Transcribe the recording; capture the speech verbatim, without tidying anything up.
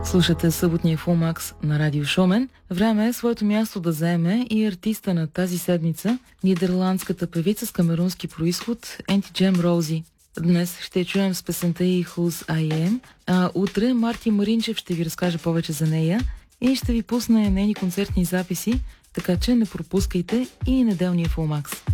Слушате съботния Фулмакс на Радио Шумен. Време е своето място да заеме и артиста на тази седмица, нидерландската певица с камерунски происход Енти Джем Роузи. Днес ще чуем с песента и Who's I Am, а утре Марти Маринчев ще ви разкаже повече за нея и ще ви пусне нейни концертни записи, така че не пропускайте и неделния Фулмакс.